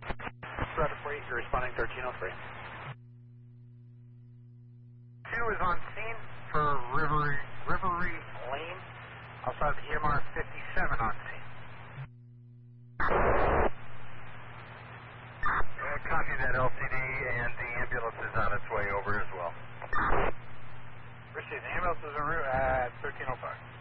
Strata Freight, you're responding 1303. 2 is on scene for Rivery Lane, outside the EMR 57 on scene. Copy that LCD, and the ambulance is on its way over as well. Received. The ambulance is en route at 1305.